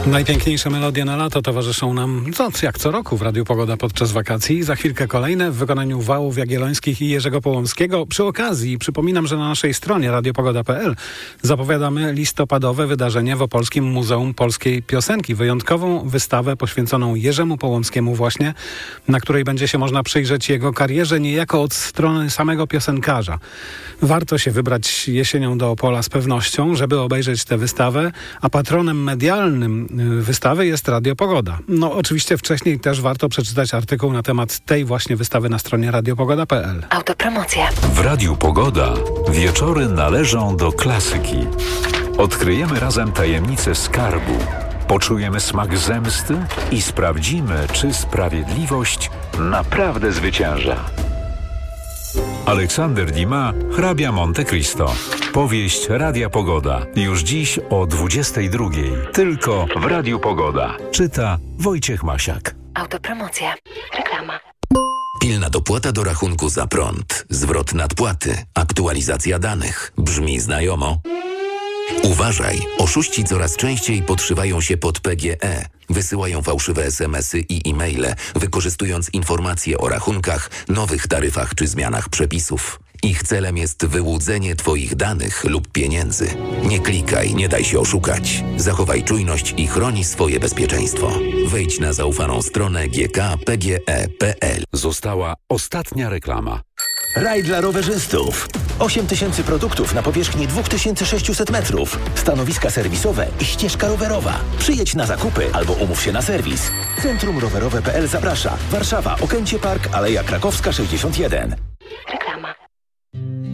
Najpiękniejsze melodie na lato towarzyszą nam jak co roku w Radiu Pogoda podczas wakacji. Za chwilkę kolejne w wykonaniu Wałów Jagiellońskich i Jerzego Połomskiego. Przy okazji przypominam, że na naszej stronie radiopogoda.pl zapowiadamy listopadowe wydarzenie w Opolskim Muzeum Polskiej Piosenki. Wyjątkową wystawę poświęconą Jerzemu Połomskiemu właśnie, na której będzie się można przyjrzeć jego karierze niejako od strony samego piosenkarza. Warto się wybrać jesienią do Opola z pewnością, żeby obejrzeć tę wystawę, a patronem medialnym wystawy jest Radio Pogoda. No oczywiście wcześniej też warto przeczytać artykuł na temat tej właśnie wystawy na stronie radiopogoda.pl. Autopromocja. W Radiu Pogoda wieczory należą do klasyki. Odkryjemy razem tajemnicę skarbu, poczujemy smak zemsty i sprawdzimy, czy sprawiedliwość naprawdę zwycięża. Aleksander Dumas, Hrabia Monte Cristo. Powieść Radia Pogoda. Już dziś o 22:00. Tylko w Radiu Pogoda. Czyta Wojciech Masiak. Autopromocja. Reklama. Pilna dopłata do rachunku za prąd, zwrot nadpłaty, aktualizacja danych. Brzmi znajomo? Uważaj, oszuści coraz częściej podszywają się pod PGE. Wysyłają fałszywe SMS-y i e-maile, wykorzystując informacje o rachunkach, nowych taryfach czy zmianach przepisów. Ich celem jest wyłudzenie Twoich danych lub pieniędzy. Nie klikaj, nie daj się oszukać. Zachowaj czujność i chroni swoje bezpieczeństwo. Wejdź na zaufaną stronę gkpge.pl. Została ostatnia reklama. Raj dla rowerzystów. 8000 produktów na powierzchni 2600 metrów. Stanowiska serwisowe i ścieżka rowerowa. Przyjedź na zakupy albo umów się na serwis. Centrum Rowerowe.pl zaprasza. Warszawa, Okęcie Park, Aleja Krakowska 61.